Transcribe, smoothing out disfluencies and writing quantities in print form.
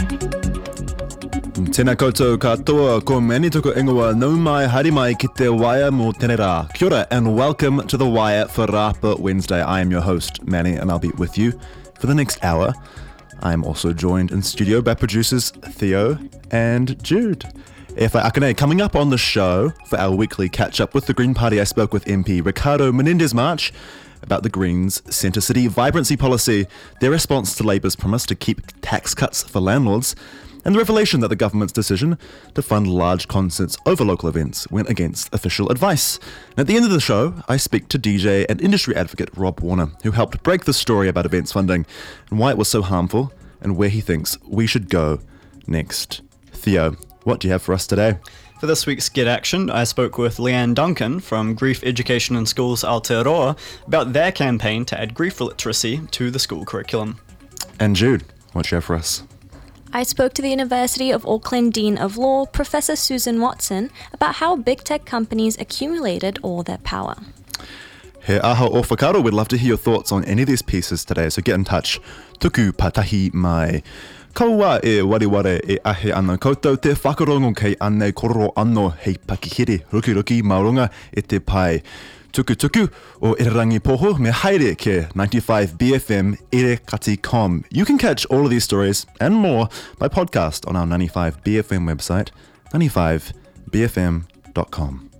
Tēnā koutou katoa, ko meni tuku ingoa nau mai haere mai ki te Waia mō tēnei rā. Kia ora and welcome to the Waia for Rapa Wednesday. I am your host, Manny, and I'll be with you for the next hour. I am also joined in studio by producers Theo and Jude. E whai akane, coming up on the show for our weekly catch-up with the Green Party, I spoke with MP Ricardo Menendez-March about the Greens' Centre City vibrancy policy, their response to Labour's promise to keep tax cuts for landlords, and the revelation that the government's decision to fund large concerts over local events went against official advice. And at the end of the show, I speak to DJ and industry advocate Rob Warner, who helped break the story about events funding and why it was so harmful and where he thinks we should go next. Theo, what do you have for us today? For this week's Get Action, I spoke with Leanne Duncan from Grief Education in Schools Aotearoa about their campaign to add grief literacy to the school curriculum. And Jude, what do you have for us? I spoke to the University of Auckland Dean of Law, Professor Susan Watson, about how big tech companies accumulated all their power. He aha o whakaro, we'd love to hear your thoughts on any of these pieces today, so get in touch. Tuku patahi mai. Kaua e wariware e ahe ana koutou te whakarongo kei anei kororo anō hei pakihere ruki maurunga e te pai. Tuku o Irarangi Poho me haere ke 95 BFM ere kati com. You can catch all of these stories and more by podcast on our 95 BFM website, 95bfm.com.